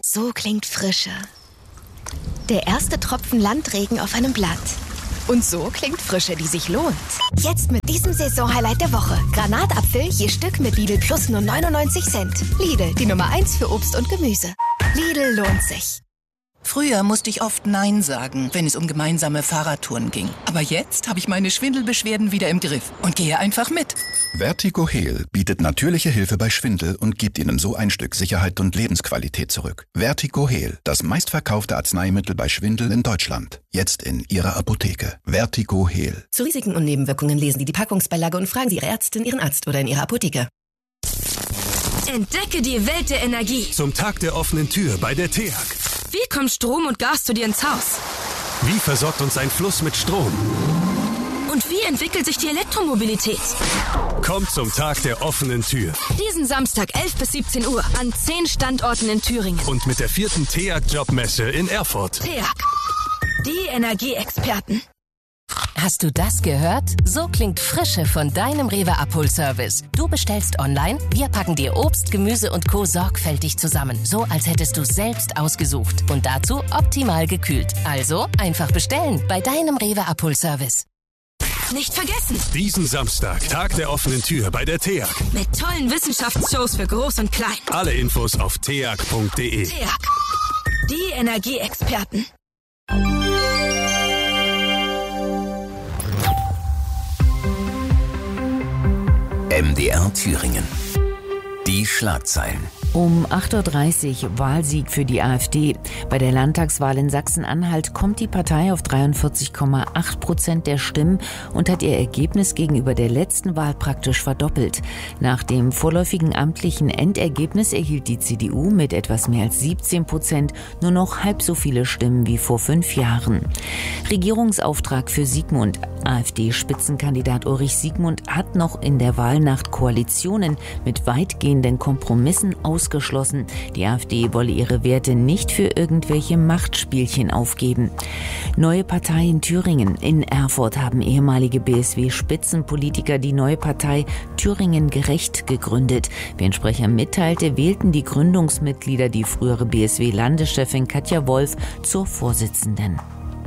So klingt Frische. Der erste Tropfen Landregen auf einem Blatt. Und so klingt Frische, die sich lohnt. Jetzt mit diesem Saisonhighlight der Woche. Granatapfel je Stück mit Lidl Plus nur 99 Cent. Lidl, die Nummer 1 für Obst und Gemüse. Lidl lohnt sich. Früher musste ich oft Nein sagen, wenn es um gemeinsame Fahrradtouren ging. Aber jetzt habe ich meine Schwindelbeschwerden wieder im Griff und gehe einfach mit. Vertigo Heal bietet natürliche Hilfe bei Schwindel und gibt Ihnen so ein Stück Sicherheit und Lebensqualität zurück. Vertigo Heal, das meistverkaufte Arzneimittel bei Schwindel in Deutschland. Jetzt in Ihrer Apotheke. Vertigo Heal. Zu Risiken und Nebenwirkungen lesen Sie die Packungsbeilage und fragen Sie Ihre Ärztin, Ihren Arzt oder in Ihrer Apotheke. Entdecke die Welt der Energie. Zum Tag der offenen Tür bei der TEAG. Wie kommt Strom und Gas zu dir ins Haus? Wie versorgt uns ein Fluss mit Strom? Und wie entwickelt sich die Elektromobilität? Kommt zum Tag der offenen Tür. Diesen Samstag 11 bis 17 Uhr an 10 Standorten in Thüringen. Und mit der 4. TEAG-Jobmesse in Erfurt. TEAG, die Energieexperten. Hast du das gehört? So klingt Frische von deinem Rewe-Abholservice. Du bestellst online, wir packen dir Obst, Gemüse und Co. sorgfältig zusammen. So, als hättest du selbst ausgesucht. Und dazu optimal gekühlt. Also einfach bestellen bei deinem Rewe-Abholservice. Nicht vergessen! Diesen Samstag, Tag der offenen Tür bei der TEAG. Mit tollen Wissenschaftsshows für Groß und Klein. Alle Infos auf teag.de. TEAG, die Energieexperten. MDR Thüringen. Die Schlagzeilen. Um 8.30 Uhr Wahlsieg für die AfD. Bei der Landtagswahl in Sachsen-Anhalt kommt die Partei auf 43,8% der Stimmen und hat ihr Ergebnis gegenüber der letzten Wahl praktisch verdoppelt. Nach dem vorläufigen amtlichen Endergebnis erhielt die CDU mit etwas mehr als 17% nur noch halb so viele Stimmen wie vor 5 Jahren. Regierungsauftrag für Siegmund. AfD-Spitzenkandidat Ulrich Siegmund hat noch in der Wahlnacht Koalitionen mit weitgehenden Kompromissen ausgeschlossen. Die AfD wolle ihre Werte nicht für irgendwelche Machtspielchen aufgeben. Neue Partei in Thüringen. In Erfurt haben ehemalige BSW-Spitzenpolitiker die neue Partei Thüringen gerecht gegründet. Wie ein Sprecher mitteilte, wählten die Gründungsmitglieder die frühere BSW-Landeschefin Katja Wolf zur Vorsitzenden.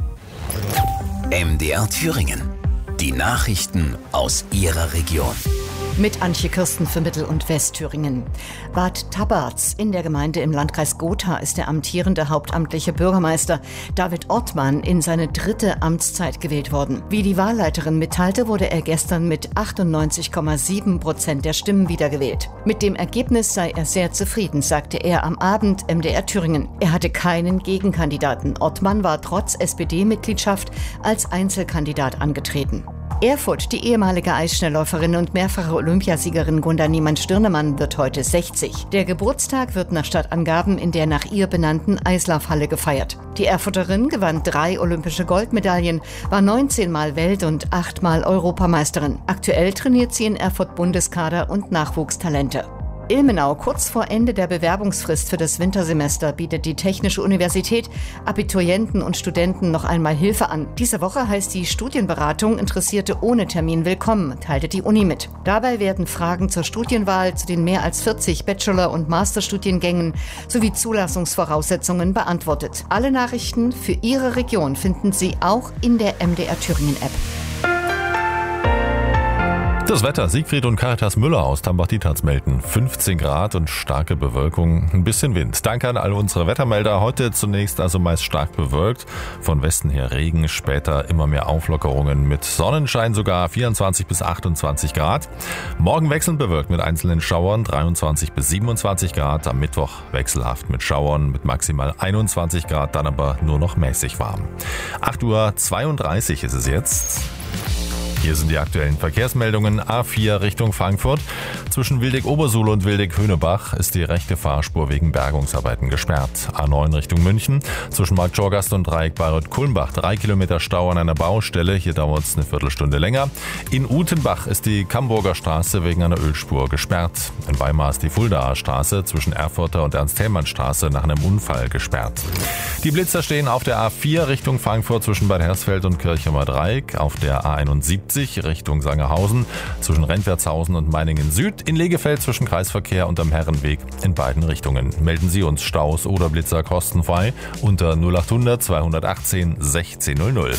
MDR Thüringen. Die Nachrichten aus Ihrer Region. Mit Antje Kirsten für Mittel- und Westthüringen. Bad Tabarz in der Gemeinde im Landkreis Gotha ist der amtierende hauptamtliche Bürgermeister David Ortmann in seine 3. Amtszeit gewählt worden. Wie die Wahlleiterin mitteilte, wurde er gestern mit 98,7% der Stimmen wiedergewählt. Mit dem Ergebnis sei er sehr zufrieden, sagte er am Abend MDR Thüringen. Er hatte keinen Gegenkandidaten. Ortmann war trotz SPD-Mitgliedschaft als Einzelkandidat angetreten. Erfurt, die ehemalige Eisschnellläuferin und mehrfache Olympiasiegerin Gunda Niemann-Stirnemann wird heute 60. Der Geburtstag wird nach Stadtangaben in der nach ihr benannten Eislaufhalle gefeiert. Die Erfurterin gewann 3 olympische Goldmedaillen, war 19-mal Welt- und 8-mal Europameisterin. Aktuell trainiert sie in Erfurt Bundeskader und Nachwuchstalente. Ilmenau, kurz vor Ende der Bewerbungsfrist für das Wintersemester, bietet die Technische Universität Abiturienten und Studenten noch einmal Hilfe an. Diese Woche heißt die Studienberatung Interessierte ohne Termin willkommen, teilte die Uni mit. Dabei werden Fragen zur Studienwahl, zu den mehr als 40 Bachelor- und Masterstudiengängen sowie Zulassungsvoraussetzungen beantwortet. Alle Nachrichten für Ihre Region finden Sie auch in der MDR Thüringen App. Das Wetter. Siegfried und Caritas Müller aus Tambach-Dietharz melden 15 Grad und starke Bewölkung, ein bisschen Wind. Danke an alle unsere Wettermelder. Heute zunächst also meist stark bewölkt. Von Westen her Regen, später immer mehr Auflockerungen mit Sonnenschein, sogar 24 bis 28 Grad. Morgen wechselnd bewölkt mit einzelnen Schauern, 23 bis 27 Grad. Am Mittwoch wechselhaft mit Schauern mit maximal 21 Grad, dann aber nur noch mäßig warm. 8.32 Uhr ist es jetzt. Hier sind die aktuellen Verkehrsmeldungen. A4 Richtung Frankfurt. Zwischen Wildeck-Obersuhl und Wildeck-Höhnebach ist die rechte Fahrspur wegen Bergungsarbeiten gesperrt. A9 Richtung München. Zwischen Markt Schorgast und Dreieck Bayreuth-Kulmbach 3 Kilometer Stau an einer Baustelle. Hier dauert es eine Viertelstunde länger. In Utenbach ist die Kamburger Straße wegen einer Ölspur gesperrt. In Weimar ist die Fuldaer Straße zwischen Erfurter und Ernst-Thälmann-Straße nach einem Unfall gesperrt. Die Blitzer stehen auf der A4 Richtung Frankfurt zwischen Bad Hersfeld und Kirchheimer Dreieck. Auf der A71 A70 Richtung Sangerhausen zwischen Rentwertshausen und Meiningen Süd, in Legefeld zwischen Kreisverkehr und am Herrenweg in beiden Richtungen. Melden Sie uns Staus oder Blitzer kostenfrei unter 0800 218 1600.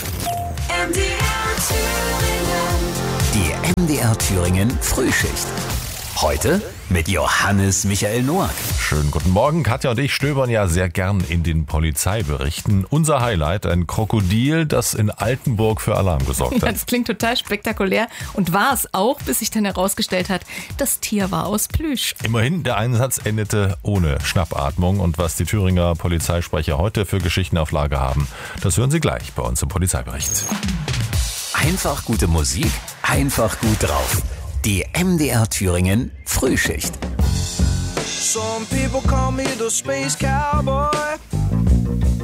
Die MDR Thüringen Frühschicht. Heute mit Johannes Michael Noack. Schönen guten Morgen. Katja und ich stöbern ja sehr gern in den Polizeiberichten. Unser Highlight, ein Krokodil, das in Altenburg für Alarm gesorgt hat. Das klingt total spektakulär und war es auch, bis sich dann herausgestellt hat, das Tier war aus Plüsch. Immerhin, der Einsatz endete ohne Schnappatmung. Und was die Thüringer Polizeisprecher heute für Geschichten auf Lager haben, das hören Sie gleich bei uns im Polizeibericht. Einfach gute Musik, einfach gut drauf. Die MDR Thüringen Frühschicht. Some people call me the space cowboy.